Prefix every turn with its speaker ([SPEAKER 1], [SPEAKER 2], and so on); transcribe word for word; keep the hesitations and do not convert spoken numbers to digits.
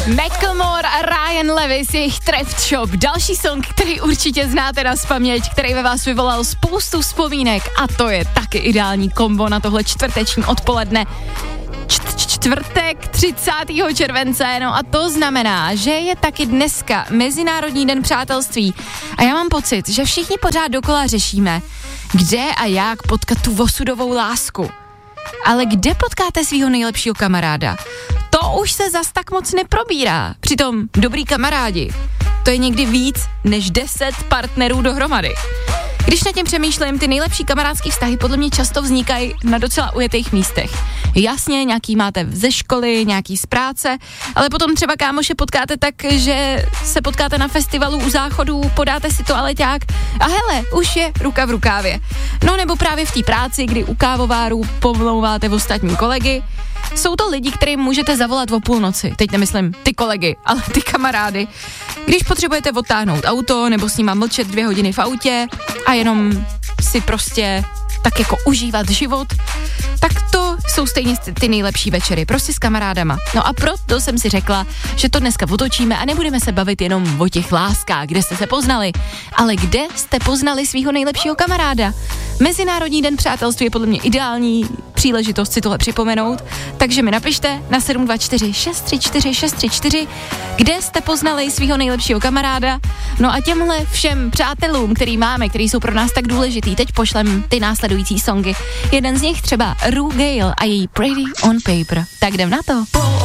[SPEAKER 1] Macklemore a Ryan Lewis, jejich Thrift Shop, další song, který určitě znáte na spaměť, který ve vás vyvolal spoustu vzpomínek a to je taky ideální kombo na tohle čtvrteční odpoledne. Čt- čtvrtek třicátého července, no a to znamená, že je taky dneska Mezinárodní den přátelství a já mám pocit, že všichni pořád dokola řešíme, kde a jak potkat tu osudovou lásku. Ale kde potkáte svýho nejlepšího kamaráda? To už se zas tak moc neprobírá. Přitom dobrý kamarádi, to je někdy víc než deset partnerů dohromady. Když nad tím přemýšlím, ty nejlepší kamarádský vztahy podle mě často vznikají na docela ujetých místech. Jasně, nějaký máte ze školy, nějaký z práce, ale potom třeba kámoše potkáte tak, že se potkáte na festivalu u záchodu, podáte si toaleťák a hele, už je ruka v rukávě. No nebo právě v té práci, kdy u kávováru pomlouváte v ostatní kolegy. Jsou to lidi, kterým můžete zavolat o půlnoci. Teď nemyslím ty kolegy, ale ty kamarády. Když potřebujete odtáhnout auto nebo s nima mlčet dvě hodiny v autě a jenom si prostě tak jako užívat život, tak to jsou stejně ty nejlepší večery, prostě s kamarádama. No a proto jsem si řekla, že to dneska otočíme a nebudeme se bavit jenom o těch láskách, kde jste se poznali, ale kde jste poznali svého nejlepšího kamaráda. Mezinárodní den přátelství je podle mě ideální příležitost si tohle připomenout, takže mi napište na sedm dva čtyři šest tři čtyři šest tři čtyři, kde jste poznali svého nejlepšího kamaráda. No a těmhle všem přátelům, který máme, který jsou pro nás tak důležitý, teď pošlem ty následující songy. Jeden z nich třeba Rue Gale a její Pretty on Paper. Tak jdem na to.